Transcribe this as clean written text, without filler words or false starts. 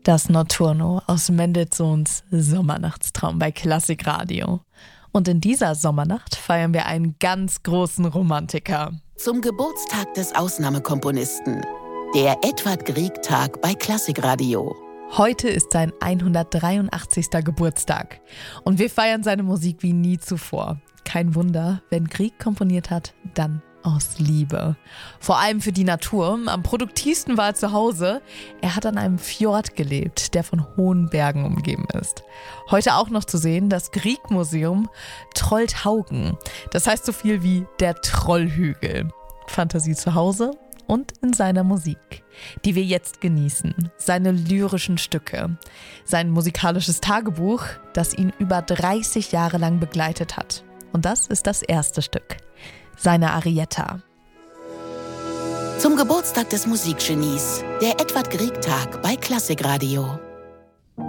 Das Notturno aus Mendelssohns Sommernachtstraum bei Klassikradio. Und in dieser Sommernacht feiern wir einen ganz großen Romantiker. Zum Geburtstag des Ausnahmekomponisten. Der Edvard Grieg-Tag bei Klassikradio. Heute ist sein 183. Geburtstag. Und wir feiern seine Musik wie nie zuvor. Kein Wunder, wenn Grieg komponiert hat, dann aus Liebe. Vor allem für die Natur. Am produktivsten war er zu Hause. Er hat an einem Fjord gelebt, der von hohen Bergen umgeben ist. Heute auch noch zu sehen das Grieg-Museum Trollthaugen. Das heißt so viel wie der Trollhügel. Fantasie zu Hause und in seiner Musik, die wir jetzt genießen. Seine lyrischen Stücke, sein musikalisches Tagebuch, das ihn über 30 Jahre lang begleitet hat. Und das ist das erste Stück. Seine Arietta. Zum Geburtstag des Musikgenies. Der Edvard Grieg-Tag bei Klassikradio.